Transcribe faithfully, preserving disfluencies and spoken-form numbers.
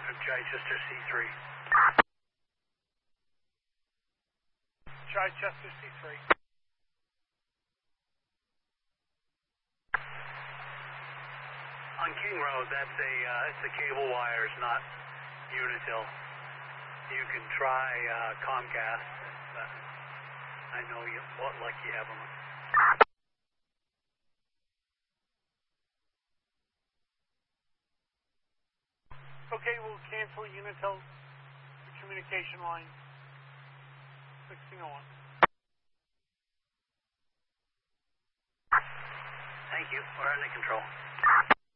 Chichester C three. Chichester C three. On King Road, that's a uh, it's a cable wires, not Unitil. You can try uh, Comcast. If, uh, I know you what luck you have them. Okay, we'll cancel Unitil communication line sixteen oh one. Thank you. We're under control.